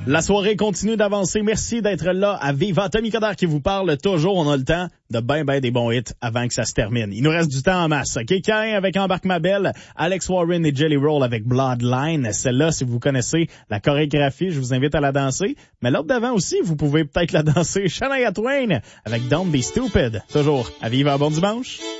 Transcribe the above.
La soirée continue d'avancer. Merci d'être là à Viva. Tommy Coderre qui vous parle toujours. On a le temps de ben des bons hits avant que ça se termine. Il nous reste du temps en masse. Kékain avec Embarque ma belle, Alex Warren et Jelly Roll avec Bloodline. Celle-là, si vous connaissez la chorégraphie, je vous invite à la danser. Mais l'autre d'avant aussi, vous pouvez peut-être la danser. Shania Twain avec Don't Be Stupid. Toujours à Viva. Bon dimanche.